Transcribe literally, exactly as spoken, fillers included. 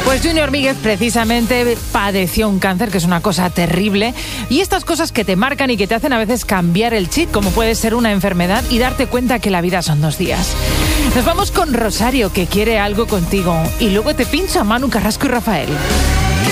Pues Junior Míguez precisamente padeció un cáncer, que es una cosa terrible, y estas cosas que te marcan y que te hacen a veces cambiar el chip, como puede ser una enfermedad, y darte cuenta que la vida son dos días. Nos vamos con Rosario, que quiere algo contigo, y luego te pincho a Manu Carrasco y Rafael.